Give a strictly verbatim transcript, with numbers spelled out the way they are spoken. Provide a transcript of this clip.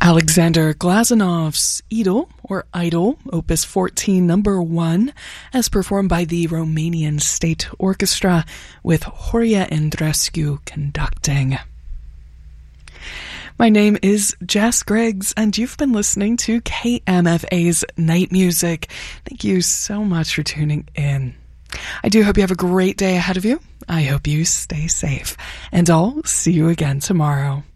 Alexander Glazanov's Idol, or Idol, Opus fourteen, number one, as performed by the Romanian State Orchestra with Horia Andrescu conducting. My name is Jess Griggs, and you've been listening to K M F A's Night Music. Thank you so much for tuning in. I do hope you have a great day ahead of you. I hope you stay safe, and I'll see you again tomorrow.